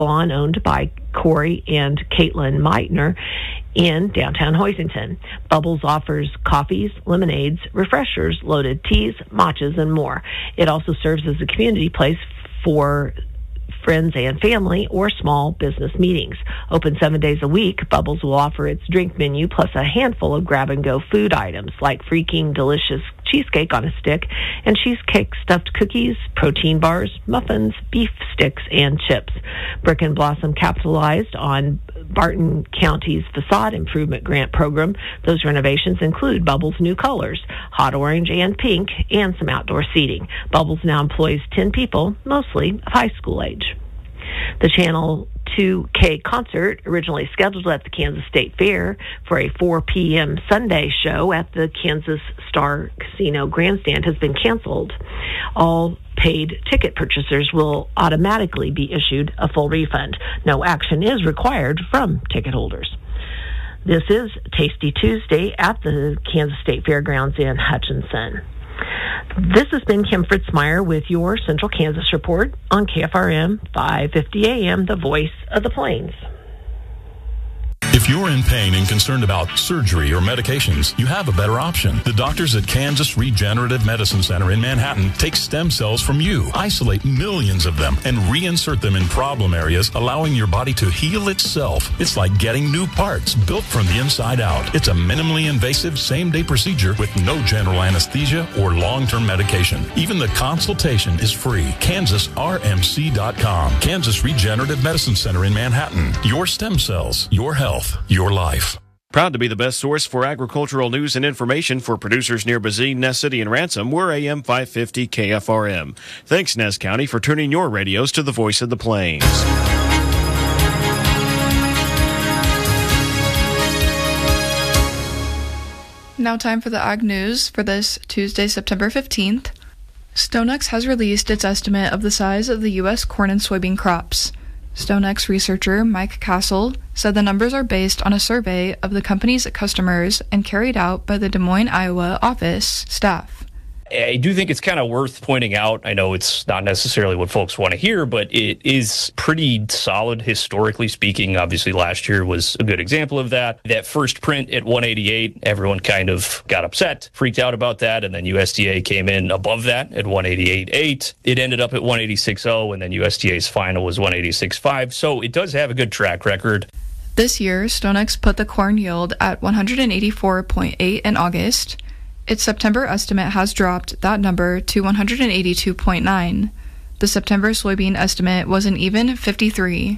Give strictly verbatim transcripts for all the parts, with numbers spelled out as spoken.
salon owned by Corey and Caitlin Meitner in downtown Hoisington. Bubbles offers coffees, lemonades, refreshers, loaded teas, matchas, and more. It also serves as a community place for friends and family, or small business meetings. Open seven days a week, Bubbles will offer its drink menu plus a handful of grab-and-go food items like freaking delicious cheesecake on a stick and cheesecake stuffed cookies, protein bars, muffins, beef sticks, and chips. Brick and Blossom capitalized on Barton County's facade improvement grant program. Those renovations include Bubbles' new colors, hot orange and pink, and some outdoor seating. Bubbles now employs ten people, mostly of high school age. The Channel two K concert, originally scheduled at the Kansas State Fair for a four p.m. Sunday show at the Kansas Star Casino Grandstand, has been canceled. All paid ticket purchasers will automatically be issued a full refund. No action is required from ticket holders. This is Tasty Tuesday at the Kansas State Fairgrounds in Hutchinson. This has been Kim Fritzmeyer with your Central Kansas Report on K F R M five fifty A M, the voice of the Plains. If you're in pain and concerned about surgery or medications, you have a better option. The doctors at Kansas Regenerative Medicine Center in Manhattan take stem cells from you, isolate millions of them, and reinsert them in problem areas, allowing your body to heal itself. It's like getting new parts built from the inside out. It's a minimally invasive same-day procedure with no general anesthesia or long-term medication. Even the consultation is free. Kansas R M C dot com. Kansas Regenerative Medicine Center in Manhattan. Your stem cells, your health. Your life. Proud to be the best source for agricultural news and information for producers near Bazine, Ness City, and Ransom. We're A M five fifty K F R M. Thanks, Ness County, for turning your radios to the voice of the Plains. Now time for the Ag News for this Tuesday, September fifteenth. StoneX has released its estimate of the size of the U S corn and soybean crops. StoneX researcher Mike Castle said the numbers are based on a survey of the company's customers and carried out by the Des Moines, Iowa office staff. I do think it's kind of worth pointing out. I know it's not necessarily what folks want to hear, but it is pretty solid historically speaking. Obviously, last year was a good example of that. That first print at one eighty-eight, everyone kind of got upset, freaked out about that, and then U S D A came in above that at one eighty-eight point eight. It ended up at one eighty-six point oh, and then U S D A's final was one eighty-six point five. So it does have a good track record. This year, StoneX put the corn yield at one eighty-four point eight in August. Its September estimate has dropped that number to one eighty-two point nine. The September soybean estimate was an even fifty-three.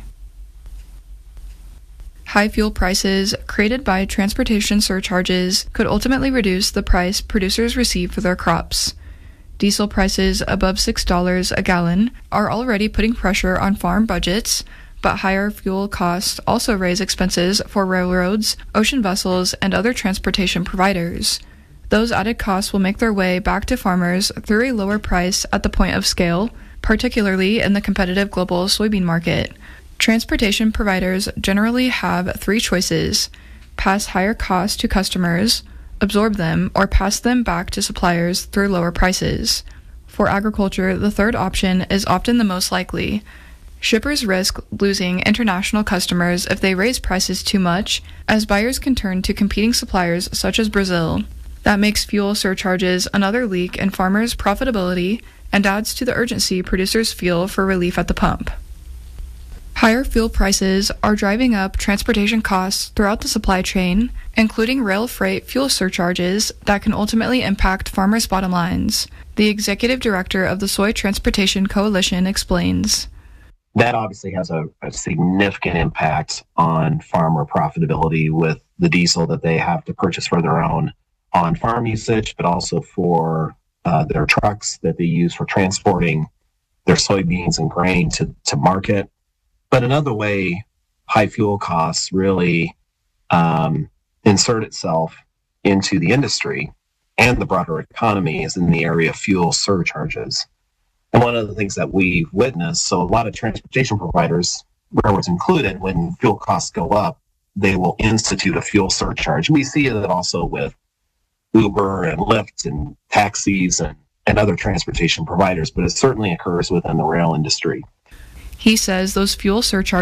High fuel prices created by transportation surcharges could ultimately reduce the price producers receive for their crops. Diesel prices above six dollars a gallon are already putting pressure on farm budgets, but higher fuel costs also raise expenses for railroads, ocean vessels, and other transportation providers. Those added costs will make their way back to farmers through a lower price at the point of scale, particularly in the competitive global soybean market. Transportation providers generally have three choices: pass higher costs to customers, absorb them, or pass them back to suppliers through lower prices. For agriculture, the third option is often the most likely. Shippers risk losing international customers if they raise prices too much, as buyers can turn to competing suppliers such as Brazil. That makes fuel surcharges another leak in farmers' profitability and adds to the urgency producers feel for relief at the pump. Higher fuel prices are driving up transportation costs throughout the supply chain, including rail freight fuel surcharges that can ultimately impact farmers' bottom lines. The executive director of the Soy Transportation Coalition explains. That obviously has a, a significant impact on farmer profitability with the diesel that they have to purchase for their own on-farm usage, but also for uh, their trucks that they use for transporting their soybeans and grain to, to market. But another way high fuel costs really um, insert itself into the industry and the broader economy is in the area of fuel surcharges. And one of the things that we've witnessed, so a lot of transportation providers, railroads included, when fuel costs go up, they will institute a fuel surcharge. We see it also with Uber and Lyft and taxis and, and other transportation providers, but it certainly occurs within the rail industry. He says those fuel surcharges